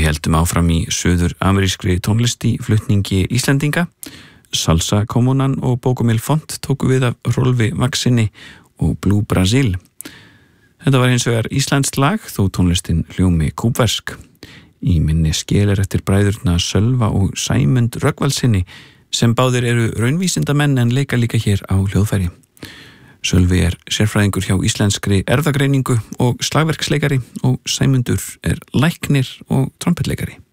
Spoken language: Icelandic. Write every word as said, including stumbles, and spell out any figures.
Við heldum áfram í suður-amerískri tónlist í flutningi Íslendinga. Salsa Kommunan og Bókumil Font tóku við af Rolfi Vaksinni og Blue Brazil. Þetta var hins vegar íslenskt lag þó tónlistin hljómi kúbversk. Í minni skelir eftir bræðurna Sölva og Sæmund Rögnvaldsinni sem báðir eru raunvísindamenn en leika líka hér á hljóðfæri. Sölvi er sérfræðingur hjá íslenskri erfðagreiningu og slagverksleikari og Sæmundur er læknir og trompetleikari.